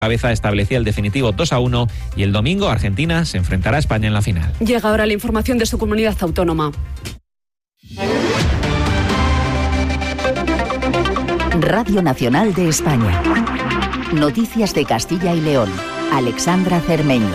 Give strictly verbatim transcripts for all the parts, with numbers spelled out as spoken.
Cabeza establecía el definitivo dos a uno y el domingo Argentina se enfrentará a España en la final. Llega ahora la información de su comunidad autónoma. Radio Nacional de España. Noticias de Castilla y León. Alexandra Cermeño.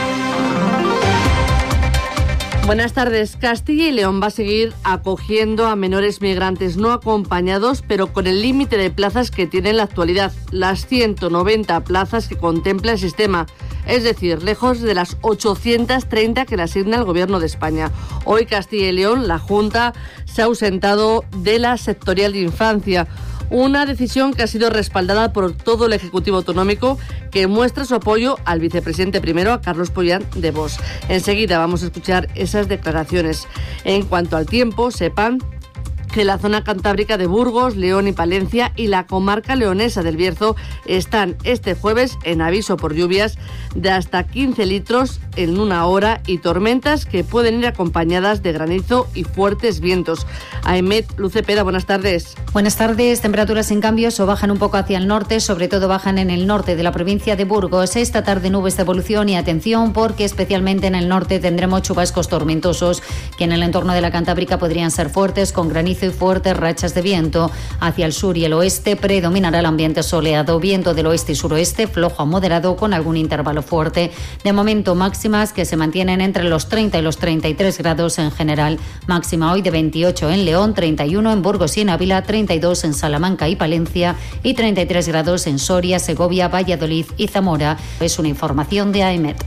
Buenas tardes. Castilla y León va a seguir acogiendo a menores migrantes no acompañados, pero con el límite de plazas que tiene en la actualidad, las ciento noventa plazas que contempla el sistema, es decir, lejos de las ochocientas treinta que le asigna el Gobierno de España. Hoy Castilla y León, la Junta, se ha ausentado de la sectorial de infancia. Una decisión que ha sido respaldada por todo el Ejecutivo Autonómico, que muestra su apoyo al vicepresidente primero, a Carlos Pollán de Vox. Enseguida vamos a escuchar esas declaraciones. En cuanto al tiempo, sepan que la zona cantábrica de Burgos, León y Palencia y la comarca leonesa del Bierzo están este jueves en aviso por lluvias de hasta quince litros en una hora y tormentas que pueden ir acompañadas de granizo y fuertes vientos. Aimet Lucepeda, buenas tardes. Buenas tardes. Temperaturas sin cambios o bajan un poco hacia el norte, sobre todo bajan en el norte de la provincia de Burgos. Esta tarde nubes de evolución y atención porque especialmente en el norte tendremos chubascos tormentosos que en el entorno de la Cantábrica podrían ser fuertes con granizo y fuertes rachas de viento. Hacia el sur y el oeste predominará el ambiente soleado, viento del oeste y suroeste flojo a moderado con algún intervalo fuerte. De momento máximas que se mantienen entre los treinta y los treinta y tres grados en general. Máxima hoy de veintiocho en León, treinta y uno en Burgos y en Ávila, treinta y dos en Salamanca y Palencia y treinta y tres grados en Soria, Segovia, Valladolid y Zamora. Es una información de AEMET.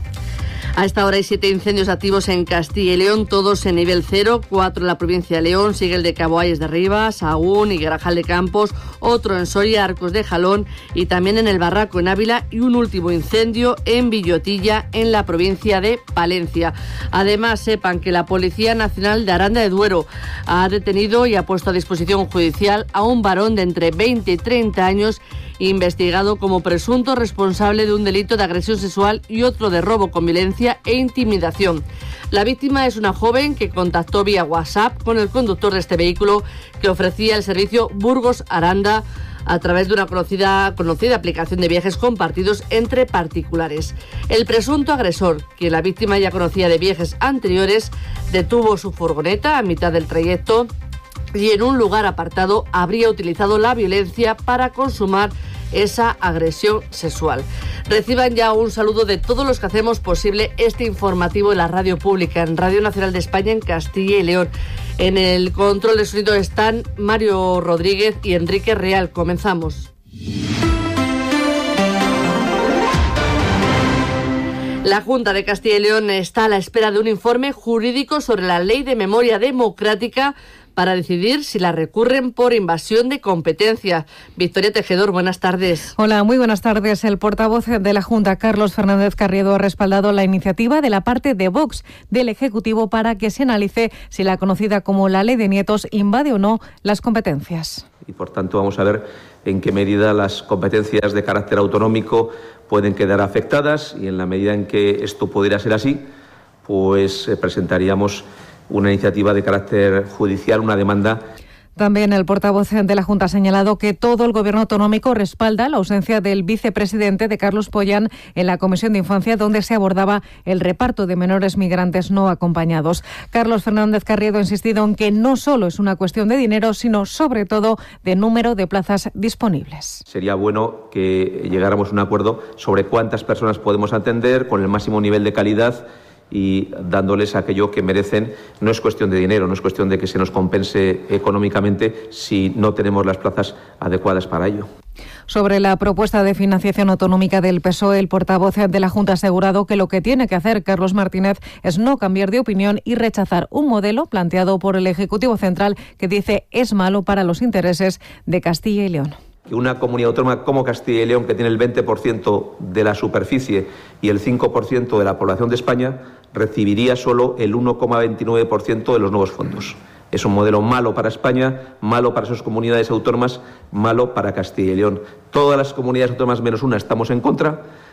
A esta hora hay siete incendios activos en Castilla y León, todos en nivel cero, cuatro en la provincia de León, sigue el de Caboalles de Rivas, Sahagún y Grajal de Campos, otro en Soria, Arcos de Jalón y también en el Barraco en Ávila y un último incendio en Villotilla en la provincia de Palencia. Además, sepan que la Policía Nacional de Aranda de Duero ha detenido y ha puesto a disposición judicial a un varón de entre veinte y treinta años investigado como presunto responsable de un delito de agresión sexual y otro de robo con violencia e intimidación. La víctima es una joven que contactó vía WhatsApp con el conductor de este vehículo que ofrecía el servicio Burgos Aranda a través de una conocida, conocida aplicación de viajes compartidos entre particulares. El presunto agresor, quien la víctima ya conocía de viajes anteriores, detuvo su furgoneta a mitad del trayecto y en un lugar apartado habría utilizado la violencia para consumar esa agresión sexual. Reciban ya un saludo de todos los que hacemos posible este informativo en la radio pública, en Radio Nacional de España, en Castilla y León. En el control de sonido están Mario Rodríguez y Enrique Real. Comenzamos. La Junta de Castilla y León está a la espera de un informe jurídico sobre la Ley de Memoria Democrática para decidir si la recurren por invasión de competencia. Victoria Tejedor, buenas tardes. Hola, muy buenas tardes. El portavoz de la Junta, Carlos Fernández Carriedo, ha respaldado la iniciativa de la parte de Vox del Ejecutivo para que se analice si la conocida como la Ley de Nietos invade o no las competencias. Y por tanto vamos a ver en qué medida las competencias de carácter autonómico pueden quedar afectadas y en la medida en que esto pudiera ser así, pues eh, presentaríamos una iniciativa de carácter judicial, una demanda. También el portavoz de la Junta ha señalado que todo el Gobierno autonómico respalda la ausencia del vicepresidente de Carlos Pollán en la Comisión de Infancia, donde se abordaba el reparto de menores migrantes no acompañados. Carlos Fernández Carriedo ha insistido en que no solo es una cuestión de dinero, sino sobre todo de número de plazas disponibles. Sería bueno que llegáramos a un acuerdo sobre cuántas personas podemos atender con el máximo nivel de calidad y dándoles aquello que merecen. No es cuestión de dinero, no es cuestión de que se nos compense económicamente si no tenemos las plazas adecuadas para ello. Sobre la propuesta de financiación autonómica del P S O E, el portavoz de la Junta ha asegurado que lo que tiene que hacer Carlos Martínez es no cambiar de opinión y rechazar un modelo planteado por el Ejecutivo Central que dice es malo para los intereses de Castilla y León. Que una comunidad autónoma como Castilla y León, que tiene el veinte por ciento de la superficie y el cinco por ciento de la población de España, recibiría solo el uno coma veintinueve por ciento de los nuevos fondos. Es un modelo malo para España, malo para sus comunidades autónomas, malo para Castilla y León. Todas las comunidades autónomas menos una estamos en contra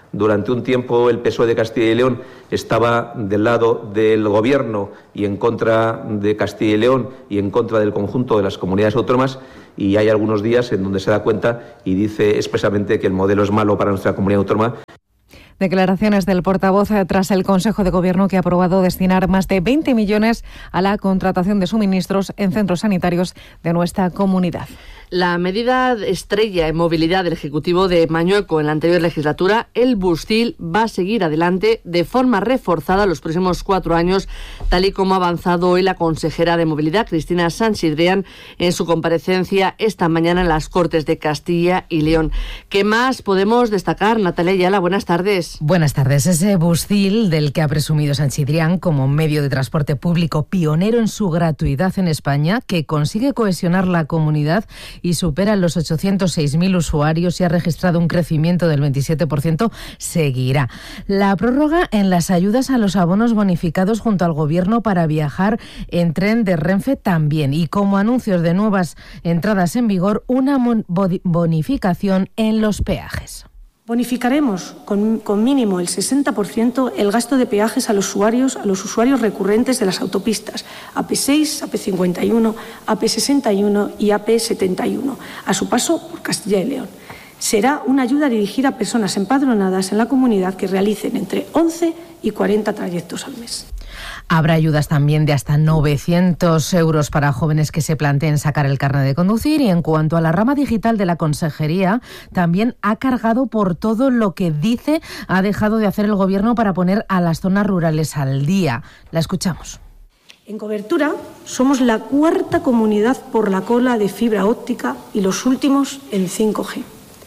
Durante un tiempo el P S O E de Castilla y León estaba del lado del Gobierno y en contra de Castilla y León y en contra del conjunto de las comunidades autónomas, y hay algunos días en donde se da cuenta y dice expresamente que el modelo es malo para nuestra comunidad autónoma. Declaraciones del portavoz tras el Consejo de Gobierno, que ha aprobado destinar más de veinte millones a la contratación de suministros en centros sanitarios de nuestra comunidad. La medida estrella en movilidad del Ejecutivo de Mañueco en la anterior legislatura, el Bustil, va a seguir adelante de forma reforzada los próximos cuatro años, tal y como ha avanzado hoy la consejera de Movilidad, Cristina Sanchidrián, en su comparecencia esta mañana en las Cortes de Castilla y León. ¿Qué más podemos destacar? Natalia Ayala, buenas tardes. Buenas tardes. Ese Bustil del que ha presumido Sanchidrián como medio de transporte público pionero en su gratuidad en España, que consigue cohesionar la comunidad y supera los ochocientos seis mil usuarios y ha registrado un crecimiento del veintisiete por ciento, seguirá. La prórroga en las ayudas a los abonos bonificados junto al Gobierno para viajar en tren de Renfe también. Y como anuncios de nuevas entradas en vigor, una bonificación en los peajes. Bonificaremos con, con mínimo el sesenta por ciento el gasto de peajes a los usuarios, a los usuarios recurrentes de las autopistas A P seis, A P cincuenta y uno, A P sesenta y uno y A P setenta y uno, a su paso por Castilla y León. Será una ayuda dirigida a personas empadronadas en la comunidad que realicen entre once y cuarenta trayectos al mes. Habrá ayudas también de hasta novecientos euros para jóvenes que se planteen sacar el carnet de conducir. Y en cuanto a la rama digital de la Consejería, también ha cargado por todo lo que dice ha dejado de hacer el Gobierno para poner a las zonas rurales al día. La escuchamos. En cobertura somos la cuarta comunidad por la cola de fibra óptica y los últimos en cinco G.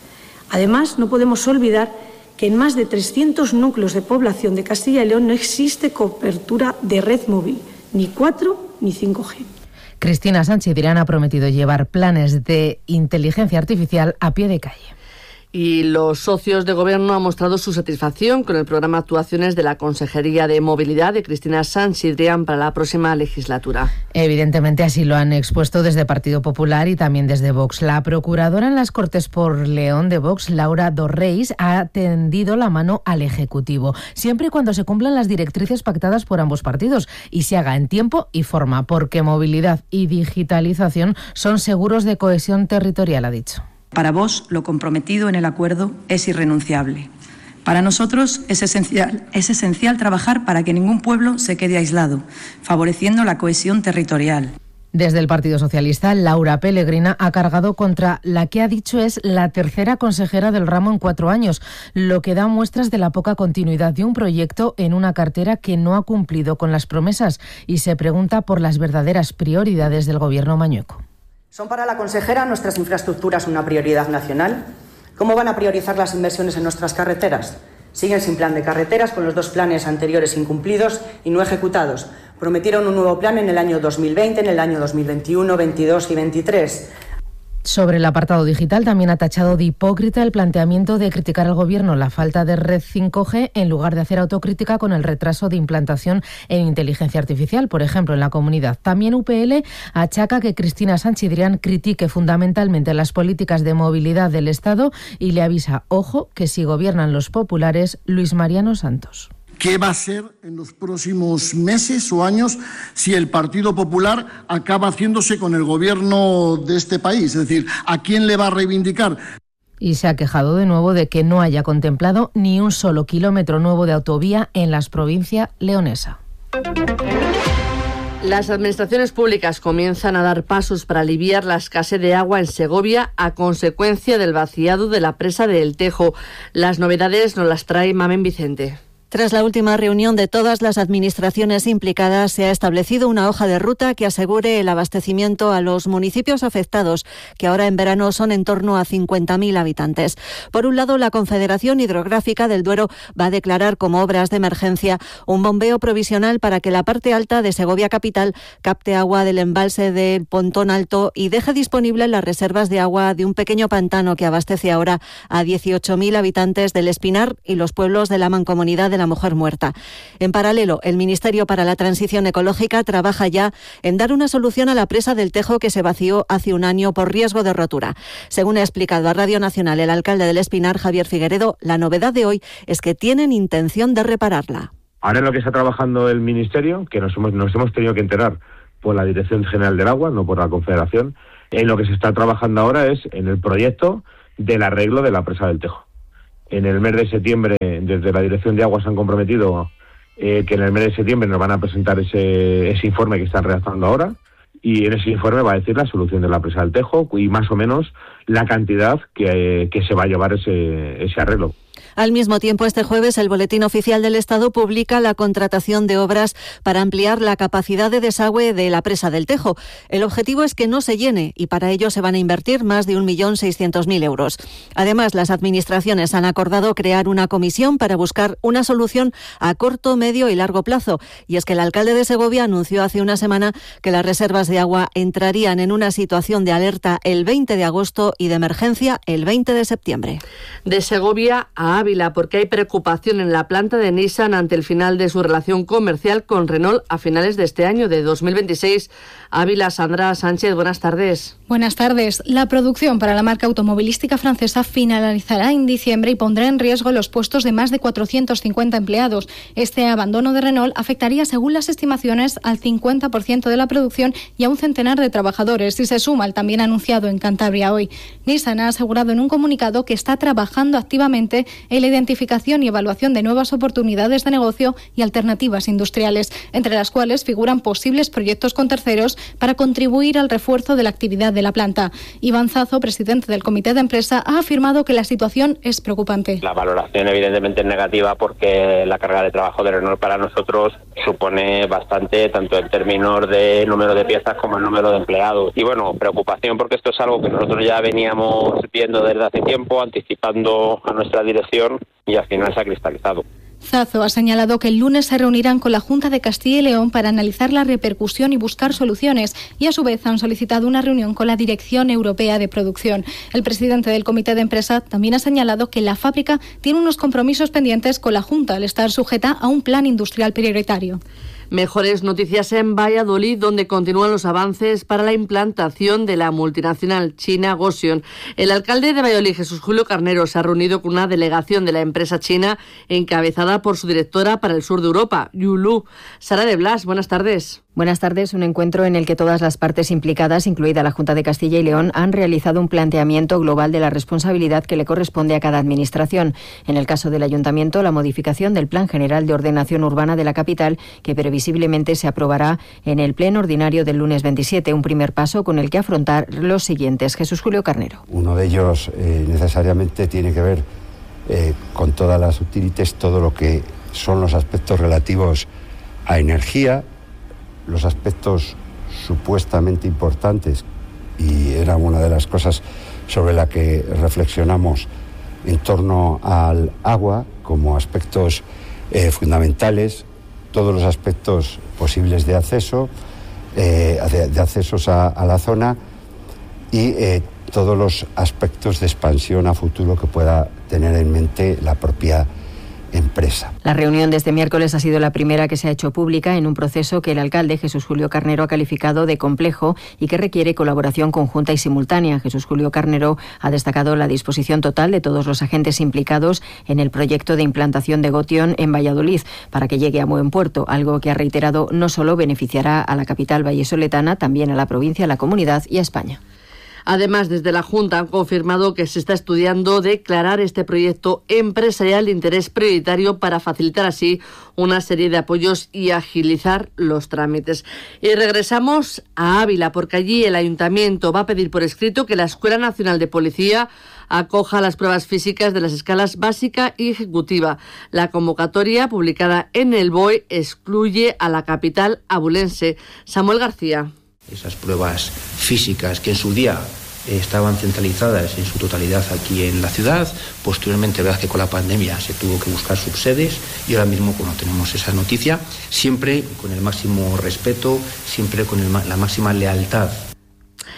Además, no podemos olvidar que en más de trescientos núcleos de población de Castilla y León no existe cobertura de red móvil, ni cuatro ni cinco G. Cristina Sanchidrián ha prometido llevar planes de inteligencia artificial a pie de calle. Y los socios de Gobierno han mostrado su satisfacción con el programa de actuaciones de la Consejería de Movilidad de Cristina Sanchidrián para la próxima legislatura. Evidentemente así lo han expuesto desde Partido Popular y también desde Vox. La procuradora en las Cortes por León de Vox, Laura Dorreis, ha tendido la mano al Ejecutivo, siempre y cuando se cumplan las directrices pactadas por ambos partidos y se haga en tiempo y forma, porque movilidad y digitalización son seguros de cohesión territorial, ha dicho. Para Vox, lo comprometido en el acuerdo es irrenunciable. Para nosotros es esencial, es esencial trabajar para que ningún pueblo se quede aislado, favoreciendo la cohesión territorial. Desde el Partido Socialista, Laura Pellegrina ha cargado contra la que ha dicho es la tercera consejera del ramo en cuatro años, lo que da muestras de la poca continuidad de un proyecto en una cartera que no ha cumplido con las promesas, y se pregunta por las verdaderas prioridades del Gobierno mañueco. ¿Son para la consejera nuestras infraestructuras una prioridad nacional? ¿Cómo van a priorizar las inversiones en nuestras carreteras? Siguen sin plan de carreteras, con los dos planes anteriores incumplidos y no ejecutados. Prometieron un nuevo plan en el año dos mil veinte, en el año dos mil veintiuno, veintidós y veintitrés. Sobre el apartado digital, también ha tachado de hipócrita el planteamiento de criticar al Gobierno la falta de red cinco G en lugar de hacer autocrítica con el retraso de implantación en inteligencia artificial, por ejemplo, en la comunidad. También U P L achaca que Cristina Sanchidrián critique fundamentalmente las políticas de movilidad del Estado y le avisa, ojo, que si gobiernan los populares, Luis Mariano Santos. ¿Qué va a ser en los próximos meses o años si el Partido Popular acaba haciéndose con el gobierno de este país? Es decir, ¿a quién le va a reivindicar? Y se ha quejado de nuevo de que no haya contemplado ni un solo kilómetro nuevo de autovía en la provincia leonesa. Las administraciones públicas comienzan a dar pasos para aliviar la escasez de agua en Segovia a consecuencia del vaciado de la presa de El Tejo. Las novedades nos las trae Mamen Vicente. Tras la última reunión de todas las administraciones implicadas, se ha establecido una hoja de ruta que asegure el abastecimiento a los municipios afectados, que ahora en verano son en torno a cincuenta mil habitantes. Por un lado, la Confederación Hidrográfica del Duero va a declarar como obras de emergencia un bombeo provisional para que la parte alta de Segovia capital capte agua del embalse del Pontón Alto y deje disponibles las reservas de agua de un pequeño pantano que abastece ahora a dieciocho mil habitantes del Espinar y los pueblos de la Mancomunidad de de la mujer muerta. En paralelo, el Ministerio para la Transición Ecológica trabaja ya en dar una solución a la presa del Tejo que se vació hace un año por riesgo de rotura. Según ha explicado a Radio Nacional el alcalde del Espinar, Javier Figueredo, la novedad de hoy es que tienen intención de repararla. Ahora en lo que está trabajando el Ministerio, que nos hemos, nos hemos tenido que enterar por la Dirección General del Agua, no por la Confederación, en lo que se está trabajando ahora es en el proyecto del arreglo de la presa del Tejo. En el mes de septiembre, desde la Dirección de Agua se han comprometido eh, que en el mes de septiembre nos van a presentar ese, ese informe que están redactando ahora, y en ese informe va a decir la solución de la presa del Tejo y más o menos la cantidad que, eh, que se va a llevar ese, ese arreglo. Al mismo tiempo, este jueves, el Boletín Oficial del Estado publica la contratación de obras para ampliar la capacidad de desagüe de la presa del Tejo. El objetivo es que no se llene y para ello se van a invertir más de un millón seiscientos mil euros. Además, las administraciones han acordado crear una comisión para buscar una solución a corto, medio y largo plazo. Y es que el alcalde de Segovia anunció hace una semana que las reservas de agua entrarían en una situación de alerta el veinte de agosto y de emergencia el veinte de septiembre. De Segovia a Ávila, porque hay preocupación en la planta de Nissan ante el final de su relación comercial con Renault a finales de este año, de dos mil veintiséis. Ávila, Sandra Sánchez, buenas tardes. Buenas tardes. La producción para la marca automovilística francesa finalizará en diciembre y pondrá en riesgo los puestos de más de cuatrocientos cincuenta empleados. Este abandono de Renault afectaría, según las estimaciones, al cincuenta por ciento de la producción y a un centenar de trabajadores, y se suma al también anunciado en Cantabria hoy. Nissan ha asegurado en un comunicado que está trabajando activamente en la identificación y evaluación de nuevas oportunidades de negocio y alternativas industriales, entre las cuales figuran posibles proyectos con terceros para contribuir al refuerzo de la actividad de la planta. Iván Zazo, presidente del comité de empresa, ha afirmado que la situación es preocupante. La valoración evidentemente es negativa porque la carga de trabajo de Renault para nosotros supone bastante, tanto en términos de número de piezas como el número de empleados. Y bueno, preocupación porque esto es algo que nosotros ya veníamos viendo desde hace tiempo, anticipando a nuestra dirección, y al final se ha cristalizado. Zazo ha señalado que el lunes se reunirán con la Junta de Castilla y León para analizar la repercusión y buscar soluciones, y a su vez han solicitado una reunión con la Dirección Europea de Producción. El presidente del comité de empresa también ha señalado que la fábrica tiene unos compromisos pendientes con la Junta al estar sujeta a un plan industrial prioritario. Mejores noticias en Valladolid, donde continúan los avances para la implantación de la multinacional china Gotion. El alcalde de Valladolid, Jesús Julio Carnero, se ha reunido con una delegación de la empresa china encabezada por su directora para el sur de Europa, Yu Lu. Sara de Blas, buenas tardes. Buenas tardes. Un encuentro en el que todas las partes implicadas, incluida la Junta de Castilla y León, han realizado un planteamiento global de la responsabilidad que le corresponde a cada administración. En el caso del Ayuntamiento, la modificación del Plan General de Ordenación Urbana de la capital, que previsiblemente se aprobará en el pleno ordinario del lunes veintisiete, un primer paso con el que afrontar los siguientes. Jesús Julio Carnero. Uno de ellos eh, necesariamente tiene que ver eh, con todas las utilities, todo lo que son los aspectos relativos a energía, los aspectos supuestamente importantes, y era una de las cosas sobre la que reflexionamos en torno al agua como aspectos eh, fundamentales, todos los aspectos posibles de acceso, eh, de, de accesos a, a la zona, y eh, todos los aspectos de expansión a futuro que pueda tener en mente la propia empresa. La reunión de este miércoles ha sido la primera que se ha hecho pública en un proceso que el alcalde Jesús Julio Carnero ha calificado de complejo y que requiere colaboración conjunta y simultánea. Jesús Julio Carnero ha destacado la disposición total de todos los agentes implicados en el proyecto de implantación de Gotion en Valladolid para que llegue a buen puerto, algo que ha reiterado no solo beneficiará a la capital vallesoletana, también a la provincia, a la comunidad y a España. Además, desde la Junta han confirmado que se está estudiando declarar este proyecto empresarial de interés prioritario para facilitar así una serie de apoyos y agilizar los trámites. Y regresamos a Ávila, porque allí el Ayuntamiento va a pedir por escrito que la Escuela Nacional de Policía acoja las pruebas físicas de las escalas básica y ejecutiva. La convocatoria, publicada en el B O E, excluye a la capital abulense. Samuel García. Esas pruebas físicas que en su día eh, estaban centralizadas en su totalidad aquí en la ciudad, posteriormente, verdad que con la pandemia se tuvo que buscar subsedes, y ahora mismo, cuando tenemos esa noticia, siempre con el máximo respeto, siempre con el, la máxima lealtad.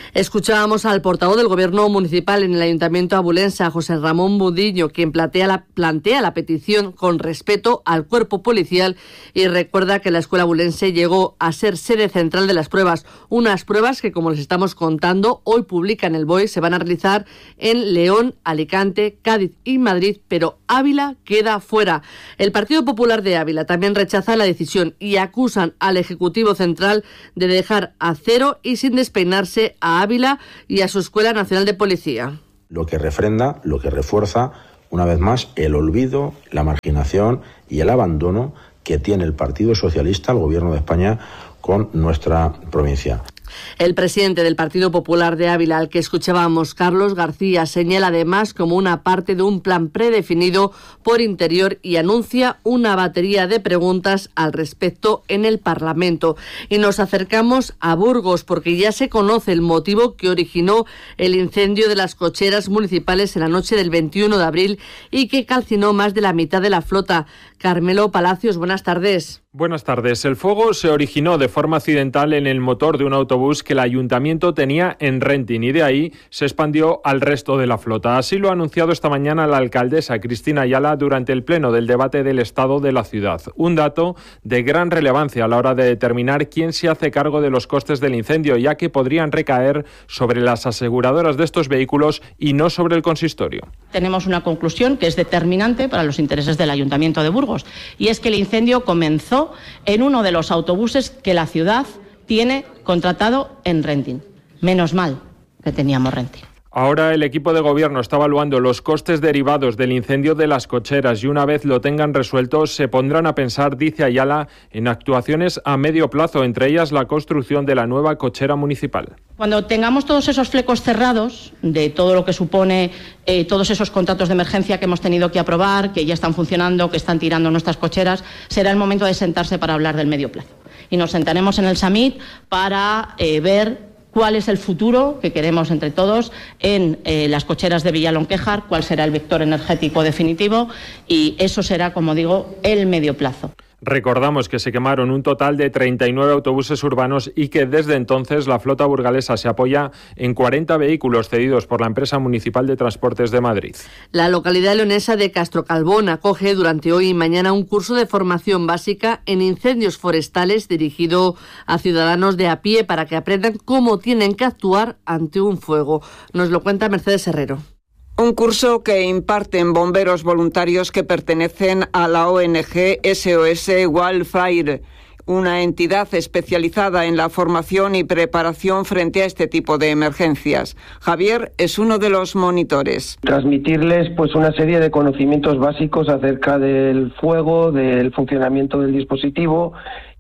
Escuchábamos al portavoz del Gobierno municipal en el Ayuntamiento abulense, a José Ramón Budiño, quien plantea la, plantea la petición con respeto al cuerpo policial y recuerda que la escuela abulense llegó a ser sede central de las pruebas. Unas pruebas que, como les estamos contando, hoy publica en el B O E, se van a realizar en León, Alicante, Cádiz y Madrid, pero Ávila queda fuera. El Partido Popular de Ávila también rechaza la decisión y acusan al Ejecutivo Central de dejar a cero y sin despeinarse a Ávila y a su Escuela Nacional de Policía. Lo que refrenda, lo que refuerza, una vez más, el olvido, la marginación y el abandono que tiene el Partido Socialista, el Gobierno de España, con nuestra provincia. El presidente del Partido Popular de Ávila, al que escuchábamos, Carlos García, señala además como una parte de un plan predefinido por Interior y anuncia una batería de preguntas al respecto en el Parlamento. Y nos acercamos a Burgos porque ya se conoce el motivo que originó el incendio de las cocheras municipales en la noche del veintiuno de abril y que calcinó más de la mitad de la flota. Carmelo Palacios, buenas tardes. Buenas tardes. El fuego se originó de forma accidental en el motor de un autobús que el ayuntamiento tenía en Renting y de ahí se expandió al resto de la flota. Así lo ha anunciado esta mañana la alcaldesa Cristina Ayala durante el pleno del debate del estado de la ciudad. Un dato de gran relevancia a la hora de determinar quién se hace cargo de los costes del incendio, ya que podrían recaer sobre las aseguradoras de estos vehículos y no sobre el consistorio. Tenemos una conclusión que es determinante para los intereses del ayuntamiento de Burgos y es que el incendio comenzó en uno de los autobuses que la ciudad tiene contratado en Renting. Menos mal que teníamos Renting. Ahora el equipo de gobierno está evaluando los costes derivados del incendio de las cocheras y una vez lo tengan resuelto se pondrán a pensar, dice Ayala, en actuaciones a medio plazo, entre ellas la construcción de la nueva cochera municipal. Cuando tengamos todos esos flecos cerrados de todo lo que supone eh, todos esos contratos de emergencia que hemos tenido que aprobar, que ya están funcionando, que están tirando nuestras cocheras, será el momento de sentarse para hablar del medio plazo. Y nos sentaremos en el Summit para eh, ver cuál es el futuro que queremos entre todos en eh, las cocheras de Villalonquejar, cuál será el vector energético definitivo y eso será, como digo, el medio plazo. Recordamos que se quemaron un total de treinta y nueve autobuses urbanos y que desde entonces la flota burgalesa se apoya en cuarenta vehículos cedidos por la empresa municipal de transportes de Madrid. La localidad leonesa de Castrocalbón acoge durante hoy y mañana un curso de formación básica en incendios forestales dirigido a ciudadanos de a pie para que aprendan cómo tienen que actuar ante un fuego. Nos lo cuenta Mercedes Herrero. Un curso que imparten bomberos voluntarios que pertenecen a la O N G S O S Wildfire, una entidad especializada en la formación y preparación frente a este tipo de emergencias. Javier es uno de los monitores. Transmitirles pues una serie de conocimientos básicos acerca del fuego, del funcionamiento del dispositivo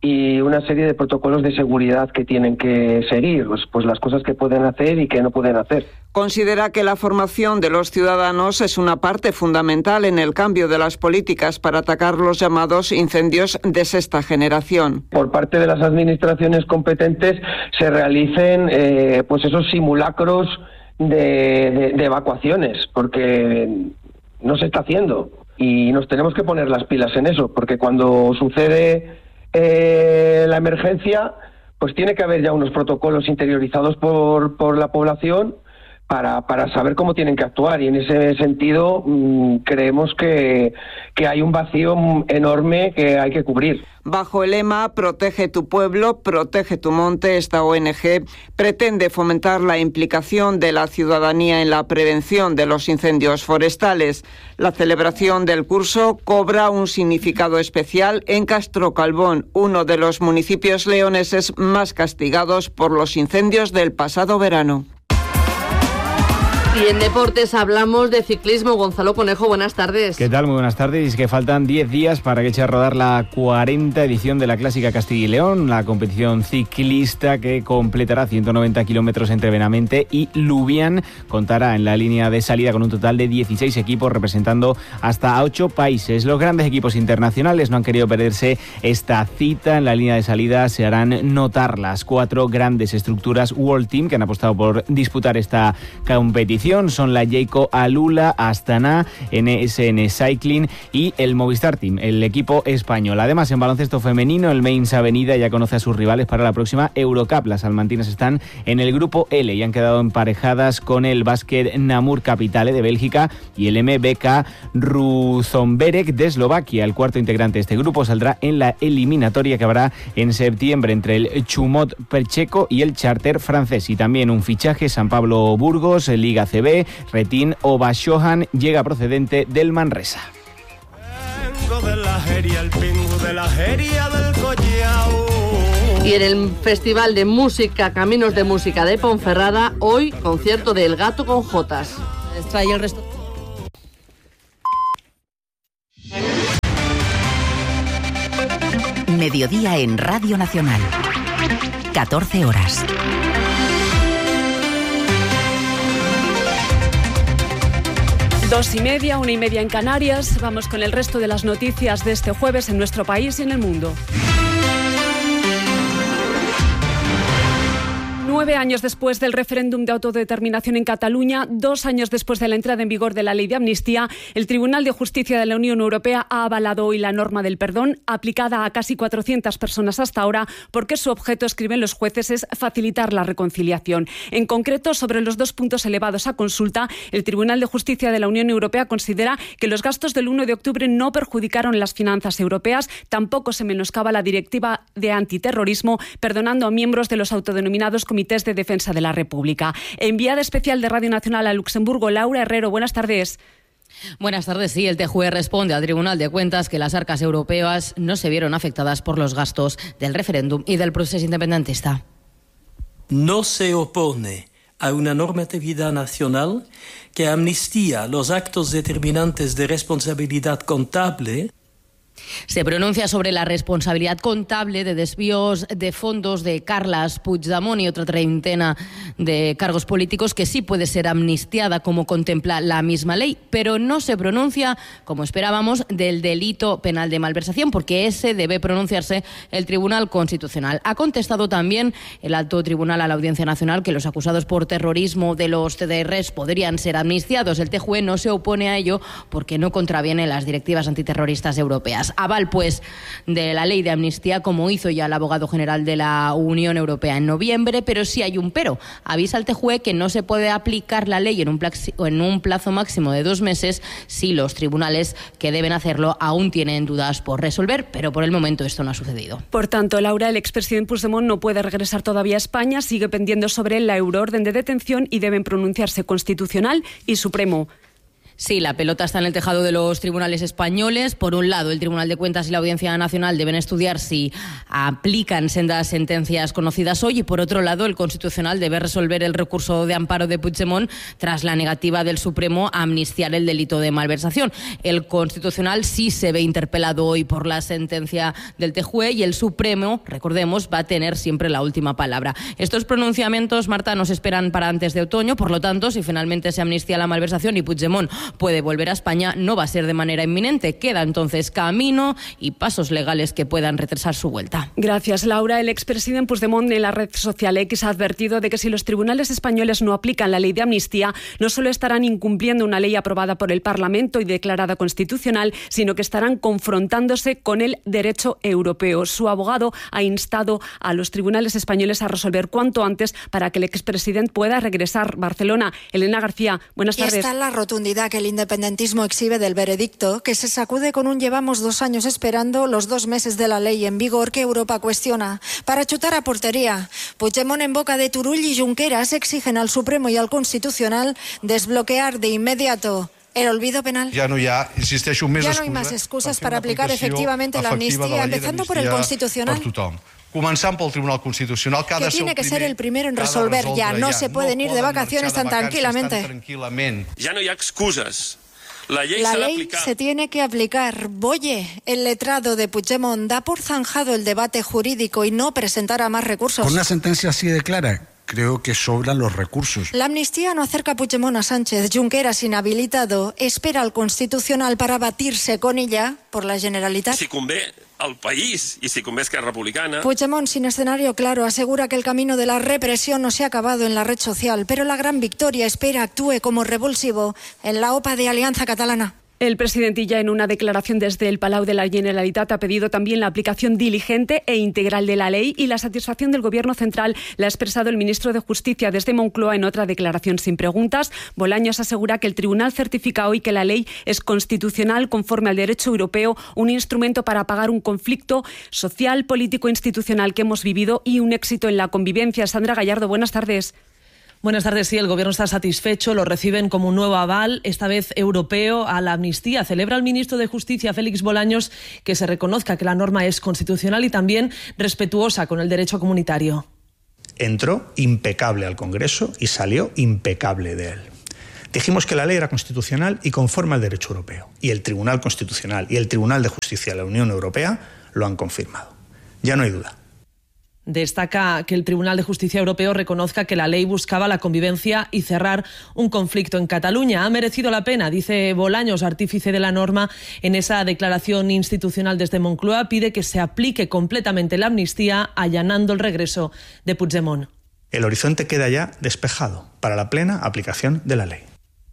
y una serie de protocolos de seguridad que tienen que seguir, pues, pues las cosas que pueden hacer y que no pueden hacer. Considera que la formación de los ciudadanos es una parte fundamental en el cambio de las políticas para atacar los llamados incendios de sexta generación. Por parte de las administraciones competentes se realicen eh, pues esos simulacros de, de, de evacuaciones, porque no se está haciendo y nos tenemos que poner las pilas en eso, porque cuando sucede Eh, la emergencia, pues tiene que haber ya unos protocolos interiorizados por, por la población para, para saber cómo tienen que actuar y en ese sentido mmm, creemos que, que hay un vacío enorme que hay que cubrir. Bajo el lema Protege tu pueblo, protege tu monte, esta O N G pretende fomentar la implicación de la ciudadanía en la prevención de los incendios forestales. La celebración del curso cobra un significado especial en Castrocalbón, uno de los municipios leoneses más castigados por los incendios del pasado verano. Y en deportes hablamos de ciclismo. Gonzalo Conejo, buenas tardes. ¿Qué tal? Muy buenas tardes. Es que faltan diez días para que eche a rodar la cuarenta edición de la Clásica Castilla y León, la competición ciclista que completará ciento noventa kilómetros entre Benavente y Lubián. Contará en la línea de salida con un total de dieciséis equipos representando hasta ocho países. Los grandes equipos internacionales no han querido perderse esta cita. En la línea de salida se harán notar las cuatro grandes estructuras World Team que han apostado por disputar esta competición competición son la Jayco Alula, Astana, N S N Cycling y el Movistar Team, el equipo español. Además, en baloncesto femenino, el Mainz Avenida ya conoce a sus rivales para la próxima Eurocup. Las salmantinas están en el grupo L y han quedado emparejadas con el Básquet Namur Capitale de Bélgica y el M B K Ružomberok de Eslovaquia. El cuarto integrante de este grupo saldrá en la eliminatoria que habrá en septiembre entre el Chumot checo y el Charter francés. Y también un fichaje: San Pablo Burgos, Liga C B, Retin Obashohan llega procedente del Manresa. De la jeria, el pingu de la jeria del Collao. Y en el Festival de Música Caminos de Música de Ponferrada, hoy concierto de El Gato con Jotas. Trae el resto. Mediodía en Radio Nacional. catorce horas. Dos y media, una y media en Canarias. Vamos con el resto de las noticias de este jueves en nuestro país y en el mundo. Nueve años después del referéndum de autodeterminación en Cataluña, dos años después de la entrada en vigor de la ley de amnistía, el Tribunal de Justicia de la Unión Europea ha avalado hoy la norma del perdón, aplicada a casi cuatrocientas personas hasta ahora, porque su objeto, escriben los jueces, es facilitar la reconciliación. En concreto, sobre los dos puntos elevados a consulta, el Tribunal de Justicia de la Unión Europea considera que los gastos del uno de octubre no perjudicaron las finanzas europeas, tampoco se menoscaba la directiva de antiterrorismo, perdonando a miembros de los autodenominados comités de defensa de la República. Enviada especial de Radio Nacional a Luxemburgo, Laura Herrero, buenas tardes. Buenas tardes. Sí, el T J U E responde al Tribunal de Cuentas que las arcas europeas no se vieron afectadas por los gastos del referéndum y del proceso independentista. No se opone a una normatividad nacional que amnistía los actos determinantes de responsabilidad contable. Se pronuncia sobre la responsabilidad contable de desvíos de fondos de Carles Puigdemont y otra treintena de cargos políticos que sí puede ser amnistiada, como contempla la misma ley, pero no se pronuncia, como esperábamos, del delito penal de malversación, porque ese debe pronunciarse el Tribunal Constitucional. Ha contestado también el Alto Tribunal a la Audiencia Nacional que los acusados por terrorismo de los C D Rs podrían ser amnistiados. El T J U E no se opone a ello porque no contraviene las directivas antiterroristas europeas. Aval, pues, de la ley de amnistía, como hizo ya el abogado general de la Unión Europea en noviembre, pero sí hay un pero. Avisa al T J U E que no se puede aplicar la ley en un, plazo, en un plazo máximo de dos meses si los tribunales que deben hacerlo aún tienen dudas por resolver, pero por el momento esto no ha sucedido. Por tanto, Laura, el expresidente Puigdemont no puede regresar todavía a España, sigue pendiendo sobre él la euroorden de detención y deben pronunciarse Constitucional y Supremo. Sí, la pelota está en el tejado de los tribunales españoles. Por un lado, el Tribunal de Cuentas y la Audiencia Nacional deben estudiar si aplican sendas sentencias conocidas hoy, y por otro lado, el Constitucional debe resolver el recurso de amparo de Puigdemont tras la negativa del Supremo a amnistiar el delito de malversación. El Constitucional sí se ve interpelado hoy por la sentencia del T J U E y el Supremo, recordemos, va a tener siempre la última palabra. Estos pronunciamientos, Marta, nos esperan para antes de otoño, por lo tanto, si finalmente se amnistía la malversación y Puigdemont puede volver a España, no va a ser de manera inminente. Queda entonces camino y pasos legales que puedan retrasar su vuelta. Gracias, Laura. El expresidente Puigdemont en la red social X ha advertido de que si los tribunales españoles no aplican la ley de amnistía, no solo estarán incumpliendo una ley aprobada por el Parlamento y declarada constitucional, sino que estarán confrontándose con el derecho europeo. Su abogado ha instado a los tribunales españoles a resolver cuanto antes para que el expresidente pueda regresar a Barcelona. Elena García, buenas tardes. Y está la rotundidad que el independentismo exhibe del veredicto, que se sacude con un llevamos dos años esperando los dos meses de la ley en vigor que Europa cuestiona. Para chutar a portería, Puigdemont en boca de Turull y Junqueras exigen al Supremo y al Constitucional desbloquear de inmediato el olvido penal. Ya no, ya, insisteixo, més ya no hay más excusas para aplicar efectivamente la amnistía, empezando por el Constitucional. Començant pel Tribunal Constitucional, que, ha que de ser tiene el que primer, ser el primero en resolver ya. No ya. se pueden no ir de vacaciones tan tranquilamente. tranquilamente. Ya no hay excusas. La ley, la se, ley se tiene que aplicar. Boye, el letrado de Puigdemont, da por zanjado el debate jurídico y no presentará más recursos. Con una sentencia así de clara, creo que sobran los recursos. La amnistía no acerca a Puigdemont a Sánchez. Junqueras, inhabilitado, espera al Constitucional para batirse con ella por la Generalitat. Si convé, al país y si convé Esquerra Republicana. Puigdemont, sin escenario claro, asegura que el camino de la represión no se ha acabado en la red social, pero la gran victoria espera actúe como revulsivo en la OPA de Alianza Catalana. El presidente ya en una declaración desde el Palau de la Generalitat ha pedido también la aplicación diligente e integral de la ley y la satisfacción del Gobierno central la ha expresado el ministro de Justicia desde Moncloa en otra declaración sin preguntas. Bolaños asegura que el tribunal certifica hoy que la ley es constitucional conforme al derecho europeo, un instrumento para apagar un conflicto social, político, institucional que hemos vivido y un éxito en la convivencia. Sandra Gallardo, buenas tardes. Buenas tardes. Sí, el Gobierno está satisfecho, lo reciben como un nuevo aval, esta vez europeo, a la amnistía. Celebra el ministro de Justicia, Félix Bolaños, que se reconozca que la norma es constitucional y también respetuosa con el derecho comunitario. Entró impecable al Congreso y salió impecable de él. Dijimos que la ley era constitucional y conforme al derecho europeo. Y el Tribunal Constitucional y el Tribunal de Justicia de la Unión Europea lo han confirmado. Ya no hay duda. Destaca que el Tribunal de Justicia Europeo reconozca que la ley buscaba la convivencia y cerrar un conflicto en Cataluña. Ha merecido la pena, dice Bolaños, artífice de la norma. En esa declaración institucional desde Moncloa pide que se aplique completamente la amnistía, allanando el regreso de Puigdemont. El horizonte queda ya despejado para la plena aplicación de la ley.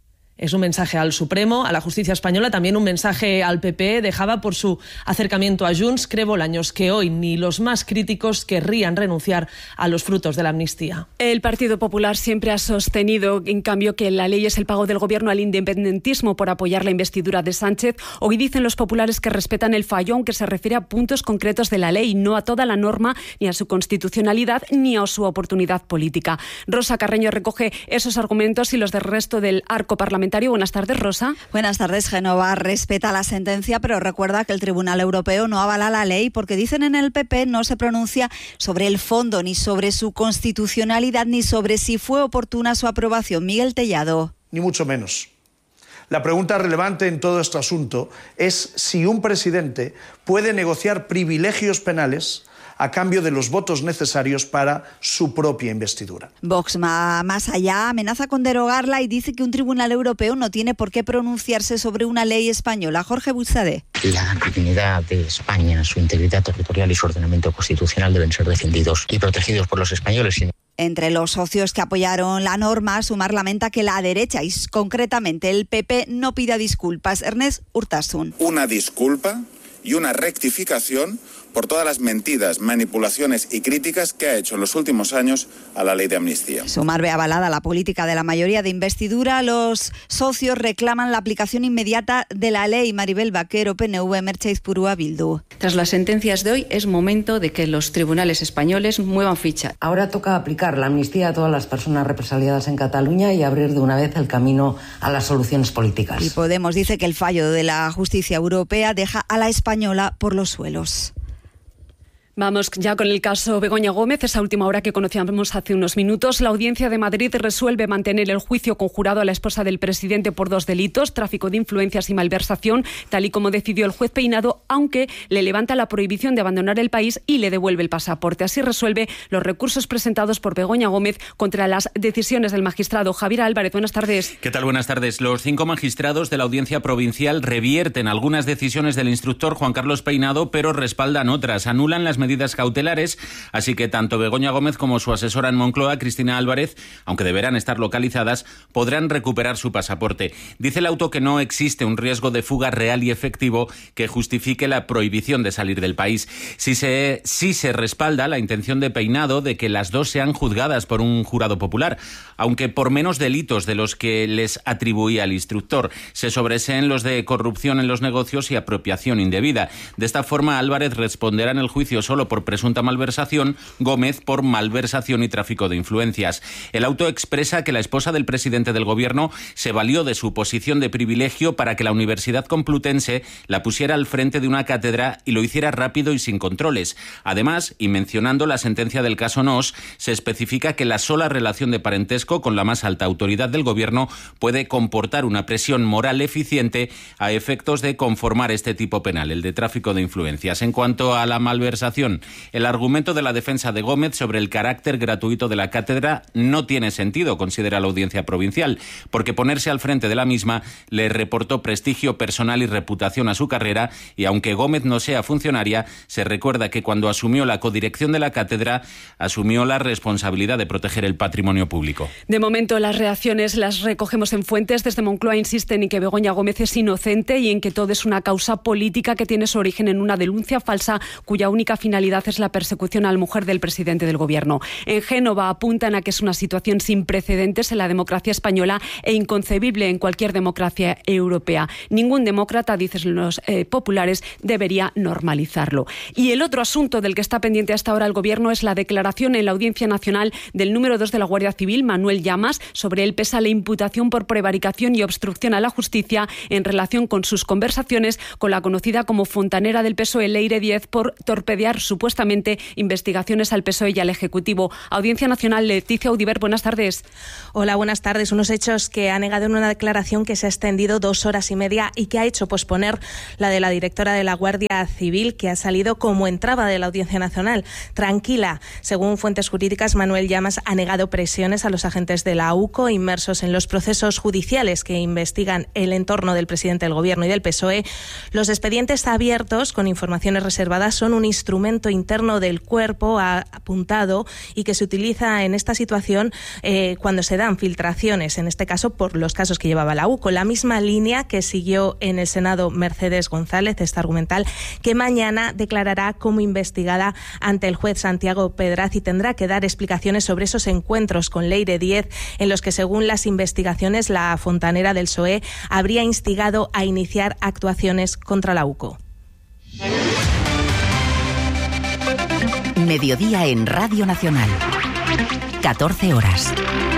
Es un mensaje al Supremo, a la justicia española, también un mensaje al P P. Dejaba por su acercamiento a Junts, cree Bolaños, que hoy ni los más críticos querrían renunciar a los frutos de la amnistía. El Partido Popular siempre ha sostenido, en cambio, que la ley es el pago del Gobierno al independentismo por apoyar la investidura de Sánchez. Hoy dicen los populares que respetan el fallo, aunque se refiere a puntos concretos de la ley, no a toda la norma, ni a su constitucionalidad, ni a su oportunidad política. Rosa Carreño recoge esos argumentos y los del resto del arco parlamentario. Buenas tardes, Rosa. Buenas tardes. Génova respeta la sentencia, pero recuerda que el Tribunal Europeo no avala la ley porque dicen en el P P no se pronuncia sobre el fondo, ni sobre su constitucionalidad, ni sobre si fue oportuna su aprobación. Miguel Tellado. Ni mucho menos. La pregunta relevante en todo este asunto es si un presidente puede negociar privilegios penales a cambio de los votos necesarios para su propia investidura. Vox va más allá, amenaza con derogarla y dice que un tribunal europeo no tiene por qué pronunciarse sobre una ley española. Jorge Buxadé. La dignidad de España, su integridad territorial y su ordenamiento constitucional deben ser defendidos y protegidos por los españoles. Entre los socios que apoyaron la norma, Sumar lamenta que la derecha, y concretamente el P P, no pida disculpas. Ernest Urtasun. Una disculpa y una rectificación por todas las mentiras, manipulaciones y críticas que ha hecho en los últimos años a la ley de amnistía. Sumar ve avalada la política de la mayoría de investidura. Los socios reclaman la aplicación inmediata de la ley. Maribel Vaquero, P N V, Merche Izpurúa, Bildu. Tras las sentencias de hoy, es momento de que los tribunales españoles muevan ficha. Ahora toca aplicar la amnistía a todas las personas represaliadas en Cataluña y abrir de una vez el camino a las soluciones políticas. Y Podemos dice que el fallo de la justicia europea deja a la española por los suelos. Vamos ya con el caso Begoña Gómez, esa última hora que conocíamos hace unos minutos. La Audiencia de Madrid resuelve mantener el juicio conjurado a la esposa del presidente por dos delitos, tráfico de influencias y malversación, tal y como decidió el juez Peinado, aunque le levanta la prohibición de abandonar el país y le devuelve el pasaporte. Así resuelve los recursos presentados por Begoña Gómez contra las decisiones del magistrado. Javier Álvarez, buenas tardes. ¿Qué tal? Buenas tardes. Los cinco magistrados de la Audiencia Provincial revierten algunas decisiones del instructor Juan Carlos Peinado, pero respaldan otras. Anulan las medidas medidas cautelares, así que tanto Begoña Gómez como su asesora en Moncloa, Cristina Álvarez, aunque deberán estar localizadas, podrán recuperar su pasaporte. Dice el auto que no existe un riesgo de fuga real y efectivo que justifique la prohibición de salir del país. Si se, si se respalda la intención de Peinado de que las dos sean juzgadas por un jurado popular, aunque por menos delitos de los que les atribuía el instructor. Se sobreseen los de corrupción en los negocios y apropiación indebida. De esta forma, Álvarez responderá en el juicio solo por presunta malversación, Gómez por malversación y tráfico de influencias. El auto expresa que la esposa del presidente del gobierno se valió de su posición de privilegio para que la Universidad Complutense la pusiera al frente de una cátedra y lo hiciera rápido y sin controles. Además, y mencionando la sentencia del caso Nos, se especifica que la sola relación de parentesco con la más alta autoridad del gobierno puede comportar una presión moral eficiente a efectos de conformar este tipo penal, el de tráfico de influencias. En cuanto a la malversación reputación. El argumento de la defensa de Gómez sobre el carácter gratuito de la cátedra no tiene sentido, considera la Audiencia Provincial, porque ponerse al frente de la misma le reportó prestigio personal y reputación a su carrera, y aunque Gómez no sea funcionaria, se recuerda que cuando asumió la codirección de la cátedra, asumió la responsabilidad de proteger el patrimonio público. De momento, las reacciones las recogemos en fuentes. Desde Moncloa insisten en que Begoña Gómez es inocente y en que todo es una causa política que tiene su origen en una denuncia falsa cuya única finalidad es la persecución a la mujer del presidente del Gobierno. En Génova apuntan a que es una situación sin precedentes en la democracia española e inconcebible en cualquier democracia europea. Ningún demócrata, dicen los eh, populares, debería normalizarlo. Y el otro asunto del que está pendiente hasta ahora el Gobierno es la declaración en la Audiencia Nacional del número dos de la Guardia Civil, Manuel Llamas. Sobre él pesa la imputación por prevaricación y obstrucción a la justicia en relación con sus conversaciones con la conocida como fontanera del P S O E, Leire Díez, por torpedear supuestamente investigaciones al P S O E y al Ejecutivo. Audiencia Nacional, Leticia Audiver, buenas tardes. Hola, buenas tardes. Unos hechos que ha negado en una declaración que se ha extendido dos horas y media y que ha hecho posponer la de la directora de la Guardia Civil, que ha salido como entraba de la Audiencia Nacional, tranquila. Según fuentes jurídicas, Manuel Llamas ha negado presiones a los agentes de la U C O inmersos en los procesos judiciales que investigan el entorno del presidente del Gobierno y del P S O E. Los expedientes abiertos con informaciones reservadas son un instrumento interno del cuerpo, ha apuntado, y que se utiliza en esta situación eh, cuando se dan filtraciones, en este caso por los casos que llevaba la U C O. La misma línea que siguió en el Senado Mercedes González, esta argumental, que mañana declarará como investigada ante el juez Santiago Pedraz y tendrá que dar explicaciones sobre esos encuentros con Leire Díez en los que, según las investigaciones, la fontanera del P S O E habría instigado a iniciar actuaciones contra la U C O. Mediodía en Radio Nacional. catorce horas.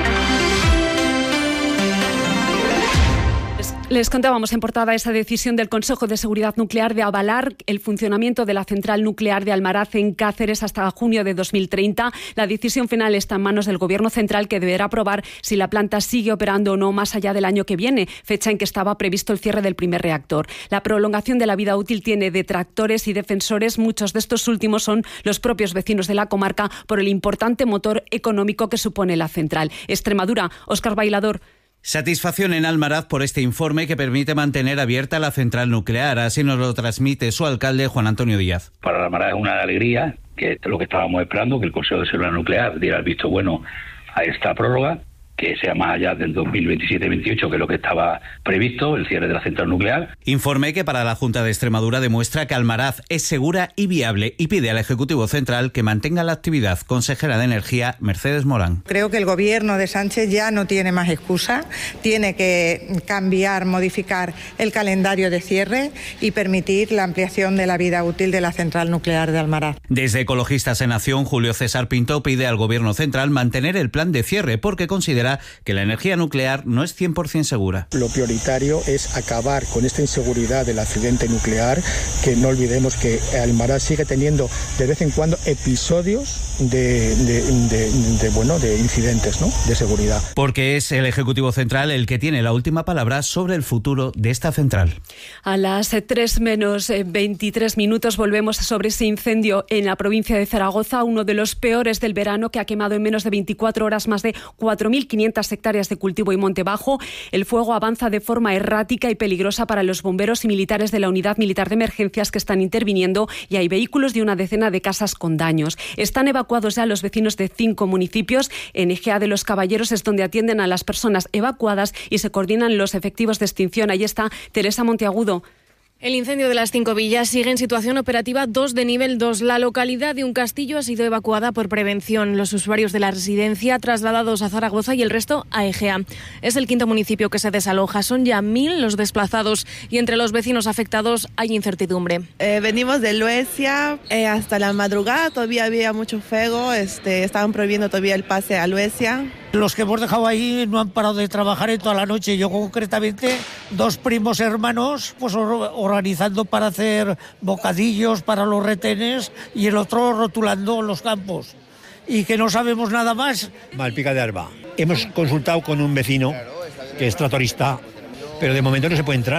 Les contábamos en portada esa decisión del Consejo de Seguridad Nuclear de avalar el funcionamiento de la central nuclear de Almaraz en Cáceres hasta junio de dos mil treinta. La decisión final está en manos del Gobierno central, que deberá aprobar si la planta sigue operando o no más allá del año que viene, fecha en que estaba previsto el cierre del primer reactor. La prolongación de la vida útil tiene detractores y defensores. Muchos de estos últimos son los propios vecinos de la comarca por el importante motor económico que supone la central. Extremadura, Óscar Bailador. Satisfacción en Almaraz por este informe que permite mantener abierta la central nuclear. Así nos lo transmite su alcalde, Juan Antonio Díaz. Para Almaraz es una alegría, que es lo que estábamos esperando, que el Consejo de Seguridad Nuclear diera el visto bueno a esta prórroga, que sea más allá del dos mil veintisiete veintiocho, que es lo que estaba previsto, el cierre de la central nuclear. Informe que para la Junta de Extremadura demuestra que Almaraz es segura y viable y pide al Ejecutivo Central que mantenga la actividad. Consejera de Energía, Mercedes Morán. Creo que el Gobierno de Sánchez ya no tiene más excusa, tiene que cambiar, modificar el calendario de cierre y permitir la ampliación de la vida útil de la central nuclear de Almaraz. Desde Ecologistas en Acción, Julio César Pinto pide al Gobierno Central mantener el plan de cierre porque considera que la energía nuclear no es cien por ciento segura. Lo prioritario es acabar con esta inseguridad del accidente nuclear, que no olvidemos que Almaraz sigue teniendo de vez en cuando episodios de, de, de, de, bueno, de incidentes, ¿no?, de seguridad. Porque es el Ejecutivo Central el que tiene la última palabra sobre el futuro de esta central. A las tres menos veintitrés minutos volvemos sobre ese incendio en la provincia de Zaragoza, uno de los peores del verano, que ha quemado en menos de veinticuatro horas más de cuatro mil quinientas hectáreas de cultivo y monte bajo. El fuego avanza de forma errática y peligrosa para los bomberos y militares de la Unidad Militar de Emergencias que están interviniendo, y hay vehículos de una decena de casas con daños. Están evacuados ya los vecinos de cinco municipios. En Egea de los Caballeros es donde atienden a las personas evacuadas y se coordinan los efectivos de extinción. Ahí está Teresa Monteagudo. El incendio de las Cinco Villas sigue en situación operativa dos de nivel dos. La localidad de Un Castillo ha sido evacuada por prevención. Los usuarios de la residencia trasladados a Zaragoza y el resto a Egea. Es el quinto municipio que se desaloja. Son ya mil los desplazados y entre los vecinos afectados hay incertidumbre. Eh, venimos de Luesia eh, hasta la madrugada. Todavía había mucho fuego. Este, estaban prohibiendo todavía el pase a Luesia. Los que hemos dejado ahí no han parado de trabajar en toda la noche. Yo concretamente, dos primos hermanos, pues organizando para hacer bocadillos para los retenes y el otro rotulando los campos. Y que no sabemos nada más. Malpica de Arba. Hemos consultado con un vecino que es tratorista, pero de momento no se puede entrar.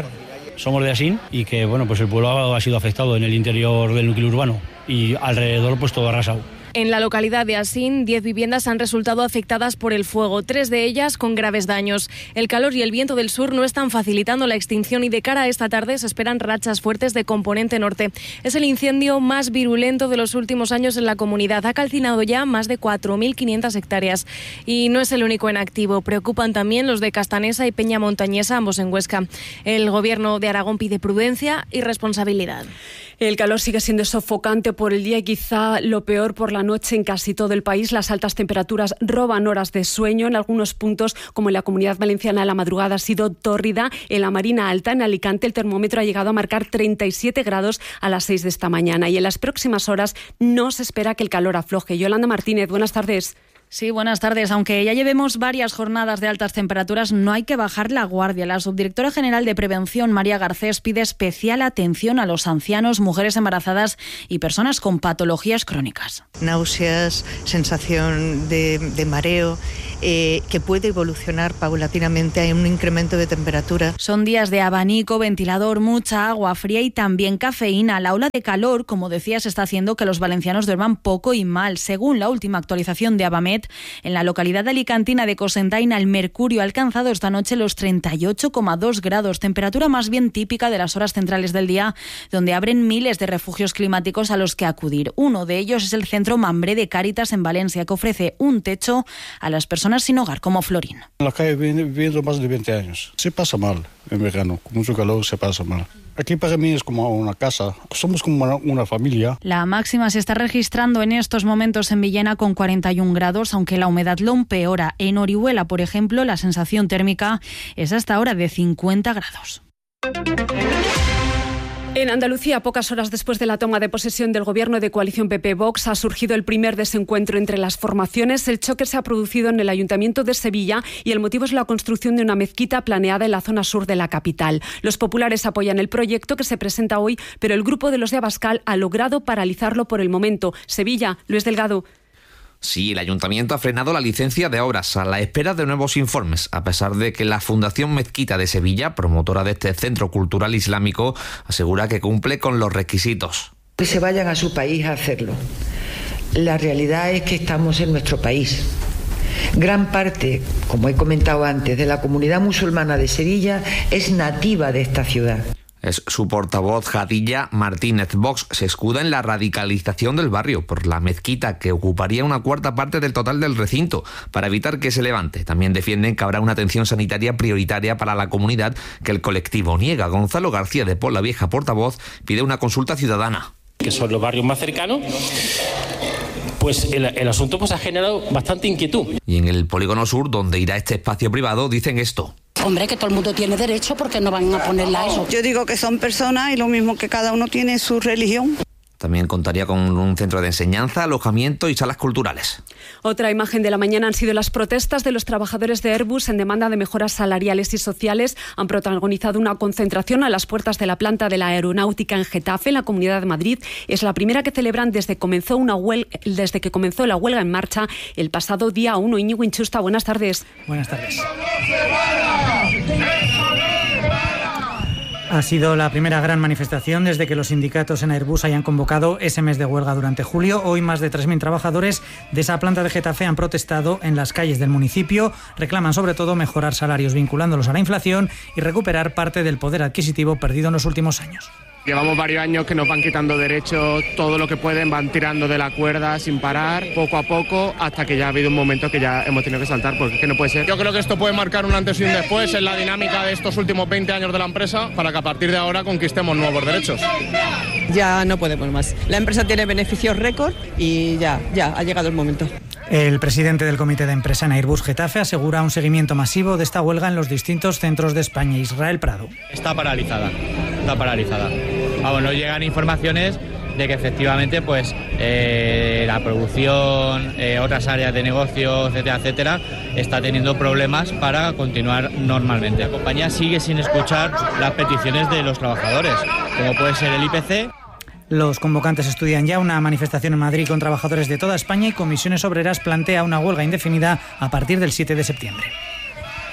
somos de Asín y que bueno, pues el pueblo ha sido afectado en el interior del núcleo urbano y alrededor pues todo arrasado. En la localidad de Asín, diez viviendas han resultado afectadas por el fuego, tres de ellas con graves daños. El calor y el viento del sur no están facilitando la extinción y de cara a esta tarde se esperan rachas fuertes de componente norte. Es el incendio más virulento de los últimos años en la comunidad. Ha calcinado ya más de cuatro mil quinientas hectáreas. Y no es el único en activo. Preocupan también los de Castanesa y Peña Montañesa, ambos en Huesca. El Gobierno de Aragón pide prudencia y responsabilidad. El calor sigue siendo sofocante por el día y quizá lo peor por la noche en casi todo el país. Las altas temperaturas roban horas de sueño. En algunos puntos, como en la Comunidad Valenciana, la madrugada ha sido tórrida. En la Marina Alta, en Alicante, el termómetro ha llegado a marcar treinta y siete grados a las seis de esta mañana. Y en las próximas horas no se espera que el calor afloje. Yolanda Martínez, buenas tardes. Sí, buenas tardes. Aunque ya llevemos varias jornadas de altas temperaturas, no hay que bajar la guardia. La subdirectora general de Prevención, María Garcés, pide especial atención a los ancianos, mujeres embarazadas y personas con patologías crónicas. Náuseas, sensación de, de mareo, eh, que puede evolucionar paulatinamente. Hay un incremento de temperatura. Son días de abanico, ventilador, mucha agua fría y también cafeína. La ola de calor, como decías, está haciendo que los valencianos duerman poco y mal. Según la última actualización de Abamet, en la localidad alicantina de Cocentaina, el mercurio ha alcanzado esta noche los treinta y ocho coma dos grados, temperatura más bien típica de las horas centrales del día, donde abren miles de refugios climáticos a los que acudir. Uno de ellos es el Centro Mambré de Cáritas en Valencia, que ofrece un techo a las personas sin hogar, como Florín. En la calle viviendo más de veinte años. Se pasa mal en verano, con mucho calor se pasa mal. Aquí para mí es como una casa, somos como una, una familia. La máxima se está registrando en estos momentos en Villena con cuarenta y un grados, aunque la humedad lo empeora. En Orihuela, por ejemplo, la sensación térmica es hasta ahora de cincuenta grados. En Andalucía, pocas horas después de la toma de posesión del gobierno de coalición P P-Vox, ha surgido el primer desencuentro entre las formaciones. El choque se ha producido en el Ayuntamiento de Sevilla y el motivo es la construcción de una mezquita planeada en la zona sur de la capital. Los populares apoyan el proyecto que se presenta hoy, pero el grupo de los de Abascal ha logrado paralizarlo por el momento. Sevilla, Luis Delgado. Sí, el Ayuntamiento ha frenado la licencia de obras a la espera de nuevos informes, a pesar de que la Fundación Mezquita de Sevilla, promotora de este centro cultural islámico, asegura que cumple con los requisitos. Que se vayan a su país a hacerlo. La realidad es que estamos en nuestro país. Gran parte, como he comentado antes, de la comunidad musulmana de Sevilla es nativa de esta ciudad. Es su portavoz, Jadilla Martínez. Vox se escuda en la radicalización del barrio por la mezquita, que ocuparía una cuarta parte del total del recinto, para evitar que se levante. También defienden que habrá una atención sanitaria prioritaria para la comunidad, que el colectivo niega. Gonzalo García de Pol, la Vieja, portavoz, pide una consulta ciudadana. Que son los barrios más cercanos. Pues el, el asunto pues ha generado bastante inquietud. Y en el polígono sur, donde irá este espacio privado, dicen esto. Hombre, que todo el mundo tiene derecho, porque no van a ponerla a eso. Yo digo que son personas y lo mismo que cada uno tiene su religión. También contaría con un centro de enseñanza, alojamiento y salas culturales. Otra imagen de la mañana han sido las protestas de los trabajadores de Airbus en demanda de mejoras salariales y sociales. Han protagonizado una concentración a las puertas de la planta de la aeronáutica en Getafe, en la Comunidad de Madrid. Es la primera que celebran desde, comenzó una huelga, desde que comenzó la huelga en marcha el pasado día uno. Íñigo Inchusta, buenas tardes. Buenas tardes. Ha sido la primera gran manifestación desde que los sindicatos en Airbus hayan convocado ese mes de huelga durante julio. Hoy más de tres mil trabajadores de esa planta de Getafe han protestado en las calles del municipio. Reclaman sobre todo mejorar salarios vinculándolos a la inflación y recuperar parte del poder adquisitivo perdido en los últimos años. Llevamos varios años que nos van quitando derechos, todo lo que pueden, van tirando de la cuerda sin parar, poco a poco, hasta que ya ha habido un momento que ya hemos tenido que saltar, porque es que no puede ser. Yo creo que esto puede marcar un antes y un después en la dinámica de estos últimos veinte años de la empresa, para que a partir de ahora conquistemos nuevos derechos. Ya no podemos más. La empresa tiene beneficios récord y ya, ya ha llegado el momento. El presidente del comité de empresa en Airbus Getafe asegura un seguimiento masivo de esta huelga en los distintos centros de España. Israel Prado. Está paralizada, está paralizada. Vamos, nos llegan informaciones de que efectivamente pues eh, la producción, eh, otras áreas de negocio, etcétera, etcétera, está teniendo problemas para continuar normalmente. La compañía sigue sin escuchar las peticiones de los trabajadores, como puede ser el I P C. Los convocantes estudian ya una manifestación en Madrid con trabajadores de toda España y Comisiones Obreras plantea una huelga indefinida a partir del siete de septiembre.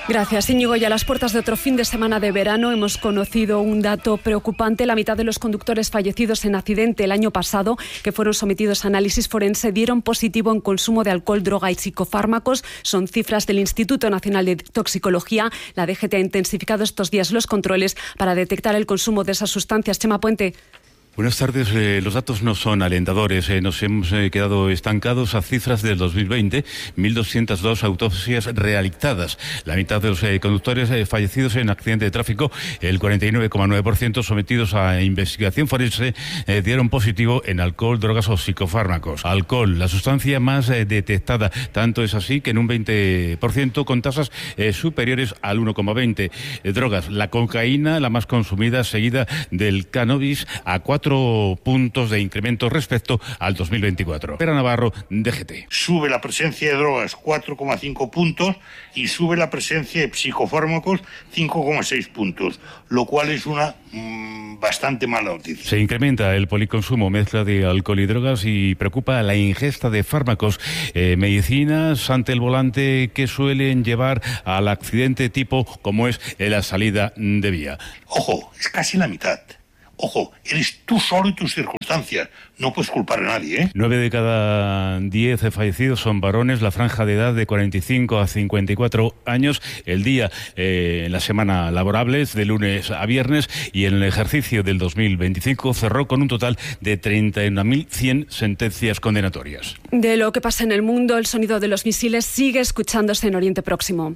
Gracias, Íñigo. Y a las puertas de otro fin de semana de verano hemos conocido un dato preocupante. La mitad de los conductores fallecidos en accidente el año pasado, que fueron sometidos a análisis forense, dieron positivo en consumo de alcohol, droga y psicofármacos. Son cifras del Instituto Nacional de Toxicología. La D G T ha intensificado estos días los controles para detectar el consumo de esas sustancias. Chema Puente. Buenas tardes. Eh, los datos no son alentadores. Eh, nos hemos eh, quedado estancados a cifras del dos mil veinte. mil doscientas dos autopsias realizadas. La mitad de los eh, conductores eh, fallecidos en accidente de tráfico, el cuarenta y nueve coma nueve por ciento sometidos a investigación forense, eh, dieron positivo en alcohol, drogas o psicofármacos. Alcohol, la sustancia más eh, detectada. Tanto es así que en un veinte por ciento con tasas eh, superiores al uno coma veinte. Eh, drogas, la cocaína, la más consumida, seguida del cannabis, a cuatro puntos de incremento respecto al dos mil veinticuatro. Pera Navarro, D G T. Sube la presencia de drogas cuatro coma cinco puntos y sube la presencia de psicofármacos cinco coma seis puntos, lo cual es una mmm, bastante mala noticia. Se incrementa el policonsumo, mezcla de alcohol y drogas, y preocupa la ingesta de fármacos, eh, medicinas ante el volante que suelen llevar al accidente tipo como es la salida de vía. Ojo, es casi la mitad. Ojo, eres tú solo y tus circunstancias. No puedes culpar a nadie, ¿eh? Nueve de cada diez fallecidos son varones. La franja de edad de cuarenta y cinco a cincuenta y cuatro años. El día, eh, en la semana laborable, de lunes a viernes. Y en el ejercicio del dos mil veinticinco cerró con un total de treinta y una mil cien sentencias condenatorias. De lo que pasa en el mundo, el sonido de los misiles sigue escuchándose en Oriente Próximo.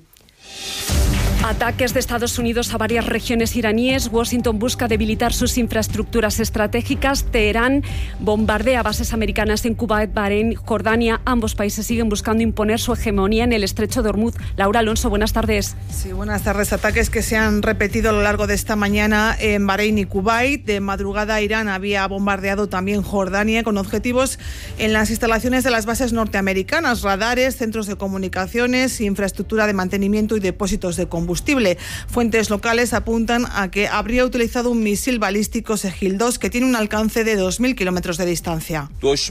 Ataques de Estados Unidos a varias regiones iraníes. Washington busca debilitar sus infraestructuras estratégicas. Teherán bombardea bases americanas en Kuwait, Bahrein, Jordania. Ambos países siguen buscando imponer su hegemonía en el estrecho de Hormuz. Laura Alonso, buenas tardes. Sí, buenas tardes. Ataques que se han repetido a lo largo de esta mañana en Bahrein y Kuwait. De madrugada, Irán había bombardeado también Jordania con objetivos en las instalaciones de las bases norteamericanas, radares, centros de comunicaciones, infraestructura de mantenimiento y depósitos de combustible. Fuentes locales apuntan a que habría utilizado un misil balístico Segil dos que tiene un alcance de dos mil kilómetros de distancia.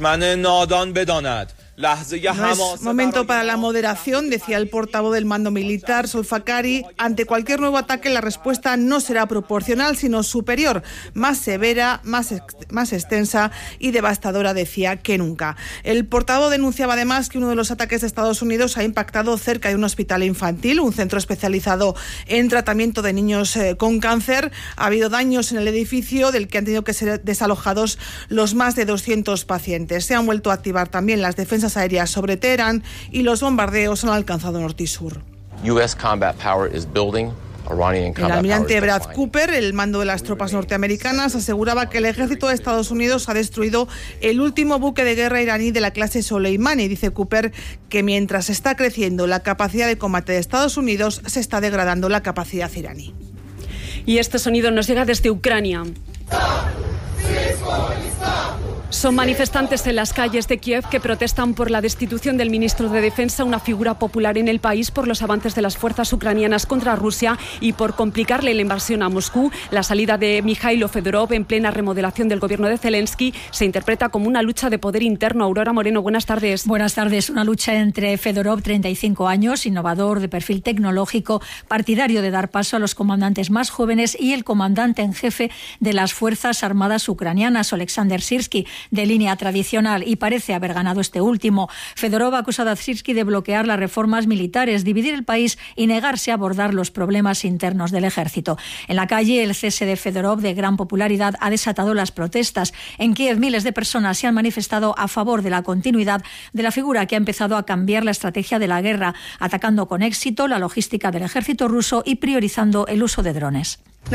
No es momento para la moderación, decía el portavoz del mando militar, Solfakari. Ante cualquier nuevo ataque, la respuesta no será proporcional, sino superior, más severa, más, ex- más extensa y devastadora, decía, que nunca. El portavoz denunciaba además que uno de los ataques de Estados Unidos ha impactado cerca de un hospital infantil, un centro especializado en tratamiento de niños eh, con cáncer. Ha habido daños en el edificio, del que han tenido que ser desalojados los más de doscientos pacientes. Se han vuelto a activar también las defensas aéreas sobre Teherán y los bombardeos han alcanzado norte y sur. U S combat power is building. El almirante Brad Cooper, el mando de las tropas norteamericanas, aseguraba que el ejército de Estados Unidos ha destruido el último buque de guerra iraní de la clase Soleimani. Dice Cooper que mientras está creciendo la capacidad de combate de Estados Unidos, se está degradando la capacidad iraní. Y este sonido nos llega desde Ucrania. Son manifestantes en las calles de Kiev que protestan por la destitución del ministro de Defensa, una figura popular en el país, por los avances de las fuerzas ucranianas contra Rusia y por complicarle la invasión a Moscú. La salida de Mikhailo Fedorov en plena remodelación del gobierno de Zelensky se interpreta como una lucha de poder interno. Aurora Moreno, buenas tardes. Buenas tardes. Una lucha entre Fedorov, treinta y cinco años, innovador, de perfil tecnológico, partidario de dar paso a los comandantes más jóvenes, y el comandante en jefe de las Fuerzas Armadas ucranianas, Oleksandr Syrskyi, de línea tradicional, y parece haber ganado este último. Fedorov ha acusado a Syrskyi de bloquear las reformas militares, dividir el país y negarse a abordar los problemas internos del ejército. En la calle, el cese de Fedorov, de gran popularidad, ha desatado las protestas. En Kiev, miles de personas se han manifestado a favor de la continuidad de la figura que ha empezado a cambiar la estrategia de la guerra, atacando con éxito la logística del ejército ruso y priorizando el uso de drones.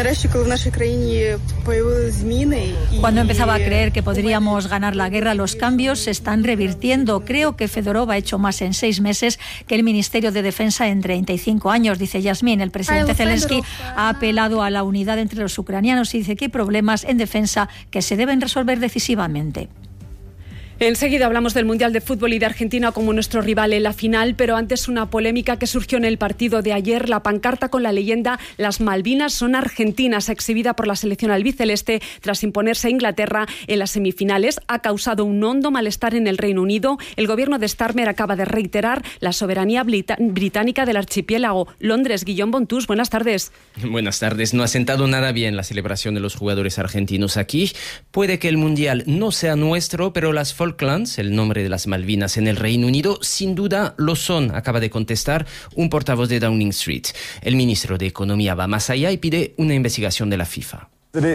Cuando empezaba a creer que podríamos ganar la guerra, los cambios se están revirtiendo. Creo que Fedorov ha hecho más en seis meses que el Ministerio de Defensa en treinta y cinco años, dice Yasmin. El presidente Zelensky ha apelado a la unidad entre los ucranianos y dice que hay problemas en defensa que se deben resolver decisivamente. Enseguida hablamos del Mundial de Fútbol y de Argentina como nuestro rival en la final, pero antes una polémica que surgió en el partido de ayer. La pancarta con la leyenda "Las Malvinas son argentinas", exhibida por la selección albiceleste tras imponerse a Inglaterra en las semifinales, ha causado un hondo malestar en el Reino Unido. El gobierno de Starmer acaba de reiterar la soberanía británica del archipiélago. Londres, Guillaume Bontús, buenas tardes. Buenas tardes. No ha sentado nada bien la celebración de los jugadores argentinos aquí. Puede que el Mundial no sea nuestro, pero las Falklands, el nombre de las Malvinas en el Reino Unido, sin duda lo son, acaba de contestar un portavoz de Downing Street. El ministro de Economía va más allá y pide una investigación de la FIFA.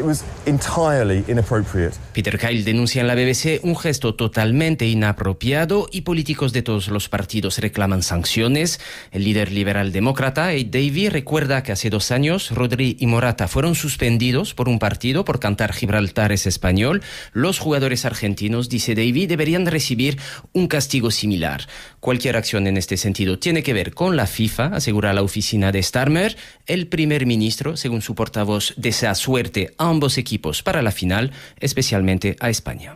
Peter Kyle denuncia en la B B C un gesto totalmente inapropiado y políticos de todos los partidos reclaman sanciones. El líder liberal demócrata, Ed Davey, recuerda que hace dos años Rodri y Morata fueron suspendidos por un partido por cantar Gibraltar es español. Los jugadores argentinos, dice Davey, deberían recibir un castigo similar. Cualquier acción en este sentido tiene que ver con la FIFA, asegura la oficina de Starmer. El primer ministro, según su portavoz, desea suerte a ambos equipos para la final, especialmente a España.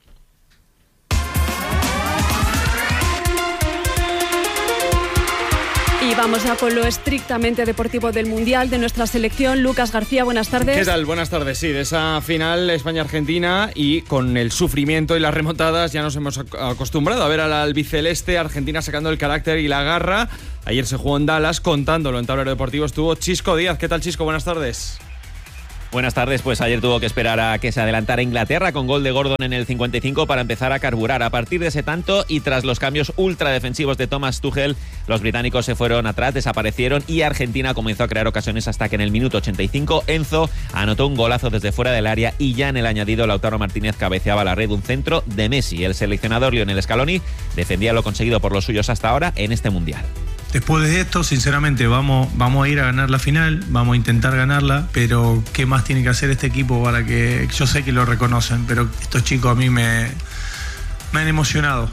Y vamos ya con lo estrictamente deportivo del Mundial de nuestra selección. Lucas García, buenas tardes. ¿Qué tal? Buenas tardes. Sí, de esa final España-Argentina, y con el sufrimiento y las remontadas ya nos hemos acostumbrado a ver al albiceleste. Argentina sacando el carácter y la garra. Ayer se jugó en Dallas, contándolo en Tablero Deportivo estuvo Chisco Díaz. ¿Qué tal, Chisco? Buenas tardes. Buenas tardes, pues ayer tuvo que esperar a que se adelantara Inglaterra con gol de Gordon en el cincuenta y cinco para empezar a carburar. A partir de ese tanto y tras los cambios ultra defensivos de Thomas Tuchel, los británicos se fueron atrás, desaparecieron y Argentina comenzó a crear ocasiones hasta que en el minuto ochenta y cinco Enzo anotó un golazo desde fuera del área y ya en el añadido Lautaro Martínez cabeceaba la red, un centro de Messi. El seleccionador Lionel Scaloni defendía lo conseguido por los suyos hasta ahora en este Mundial. Después de esto, sinceramente, vamos, vamos a ir a ganar la final, vamos a intentar ganarla, pero ¿qué más tiene que hacer este equipo para que... Yo sé que lo reconocen, pero estos chicos a mí me, me han emocionado.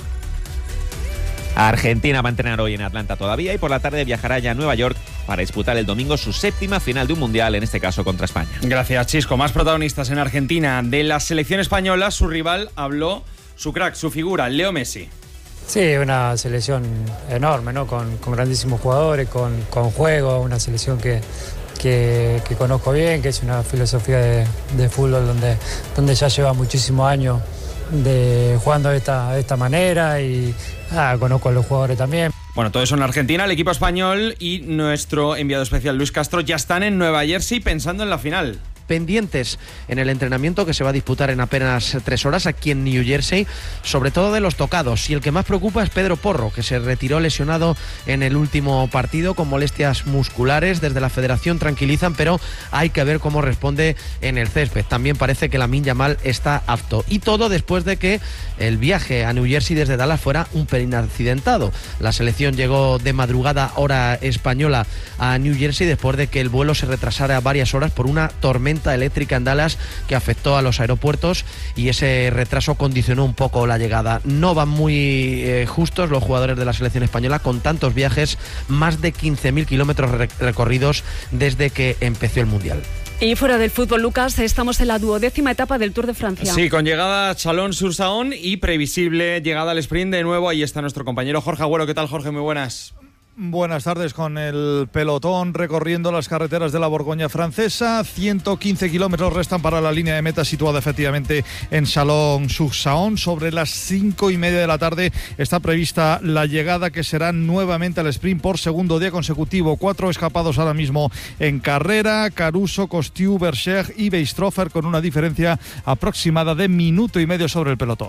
Argentina va a entrenar hoy en Atlanta todavía y por la tarde viajará ya a Nueva York para disputar el domingo su séptima final de un Mundial, en este caso contra España. Gracias, Chisco. Más protagonistas en Argentina. De la selección española, su rival habló su crack, su figura, Leo Messi. Sí, una selección enorme, ¿no? Con, con grandísimos jugadores, con, con juego, una selección que, que, que conozco bien, que es una filosofía de, de fútbol donde, donde ya lleva muchísimos años de, jugando de esta, de esta manera y ah, conozco a los jugadores también. Bueno, todo eso en Argentina. El equipo español y nuestro enviado especial Luis Castro ya están en Nueva Jersey pensando en la final. Pendientes en el entrenamiento que se va a disputar en apenas tres horas aquí en New Jersey, sobre todo de los tocados, y el que más preocupa es Pedro Porro, que se retiró lesionado en el último partido con molestias musculares. Desde la federación tranquilizan, pero hay que ver cómo responde en el césped. También parece que Lamine Yamal está apto, y todo después de que el viaje a New Jersey desde Dallas fuera un pelín accidentado. La selección llegó de madrugada hora española a New Jersey después de que el vuelo se retrasara varias horas por una tormenta eléctrica en Dallas que afectó a los aeropuertos, y ese retraso condicionó un poco la llegada. No van muy eh, justos los jugadores de la selección española con tantos viajes, más de quince mil kilómetros re- recorridos desde que empezó el Mundial. Y fuera del fútbol, Lucas, estamos en la duodécima etapa del Tour de Francia. Sí, con llegada a Chalon-sur-Saône y previsible llegada al sprint de nuevo. Ahí está nuestro compañero Jorge Agüero. ¿Qué tal, Jorge? Muy buenas. Buenas tardes, con el pelotón recorriendo las carreteras de la Borgoña francesa. ciento quince kilómetros restan para la línea de meta situada efectivamente en Chalon-sur-Saône. Sobre las cinco y media de la tarde está prevista la llegada, que será nuevamente al sprint por segundo día consecutivo. Cuatro escapados ahora mismo en carrera: Caruso, Costiu, Berger y Beistroffer, con una diferencia aproximada de minuto y medio sobre el pelotón.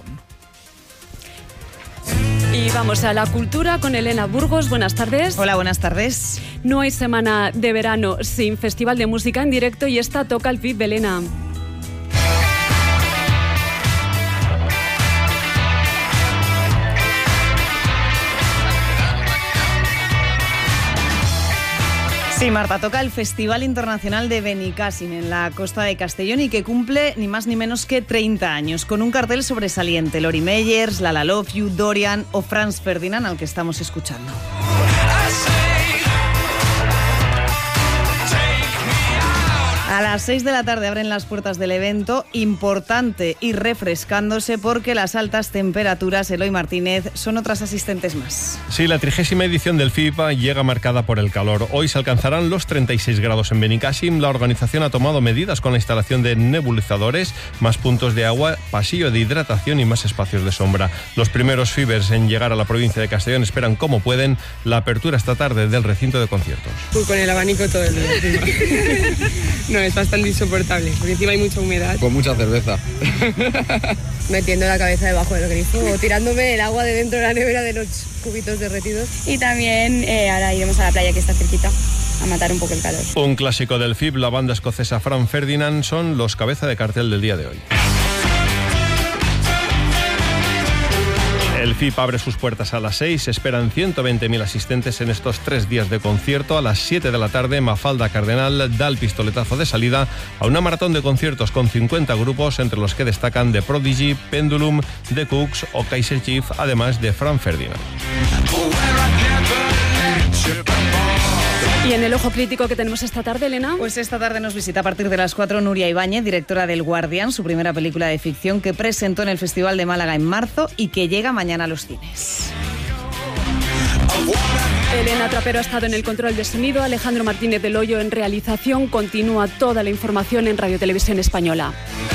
Y vamos a la cultura con Elena Burgos. Buenas tardes. Hola, buenas tardes. No hay semana de verano sin festival de música en directo, y esta toca el P I B, Elena. Sí, Marta, toca el Festival Internacional de Benicàssim en la costa de Castellón, y que cumple ni más ni menos que treinta años, con un cartel sobresaliente: Lori Meyers, Lala Love You, Dorian o Franz Ferdinand, al que estamos escuchando. A las seis de la tarde abren las puertas del evento, importante y refrescándose porque las altas temperaturas, Eloy Martínez, son otras asistentes más. Sí, la trigésima edición del F I P llega marcada por el calor. Hoy se alcanzarán los treinta y seis grados en Benicàssim. La organización ha tomado medidas con la instalación de nebulizadores, más puntos de agua, pasillo de hidratación y más espacios de sombra. Los primeros fibers en llegar a la provincia de Castellón esperan como pueden la apertura esta tarde del recinto de conciertos. Uy, con el abanico todo el día. No, es bastante insoportable, porque encima hay mucha humedad. Con mucha cerveza. Metiendo la cabeza debajo del grifo o tirándome el agua de dentro de la nevera de los cubitos derretidos. Y también eh, ahora iremos a la playa que está cerquita a matar un poco el calor. Un clásico del F I P, la banda escocesa Frank Ferdinand, son los cabeza de cartel del día de hoy. El F I P abre sus puertas a las seis, se esperan ciento veinte mil asistentes en estos tres días de concierto. A las siete de la tarde, Mafalda Cardenal da el pistoletazo de salida a una maratón de conciertos con cincuenta grupos, entre los que destacan The Prodigy, Pendulum, The Cooks o Kaiser Chief, además de Frank Ferdinand. Y en el ojo crítico que tenemos esta tarde, Elena. Pues esta tarde nos visita a partir de las cuatro Nuria Ibáñez, directora del Guardián, su primera película de ficción que presentó en el Festival de Málaga en marzo y que llega mañana a los cines. Elena Trapero ha estado en el control de sonido, Alejandro Martínez del Hoyo en realización. Continúa toda la información en Radio Televisión Española.